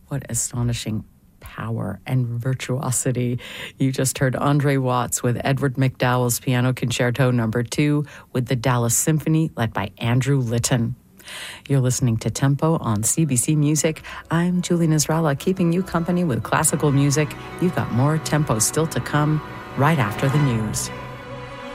What astonishing power and virtuosity. You just heard Andre Watts with Edward McDowell's Piano Concerto No. 2 with the Dallas Symphony led by Andrew Litton. You're listening to Tempo on CBC Music. I'm Julie Nasrallah, keeping you company with classical music. You've got more Tempo still to come right after the news.